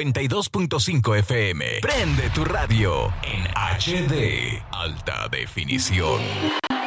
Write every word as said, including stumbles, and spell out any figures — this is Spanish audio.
noventa y dos punto cinco F M. Prende tu radio en H D. Alta definición.